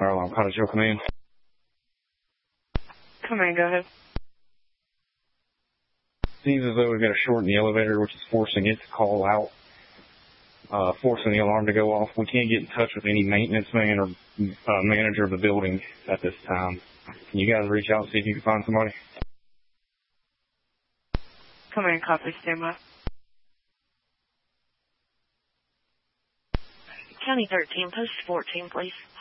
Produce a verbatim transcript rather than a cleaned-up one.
Well, how does your come in? Come in, go ahead. Seems as though we've got a short in the elevator, which is forcing it to call out, uh, forcing the alarm to go off. We can't get in touch with any maintenance man or uh, manager of the building at this time. Can you guys reach out and see if you can find somebody? Come in, copy, stand by. County thirteen, post fourteen, please.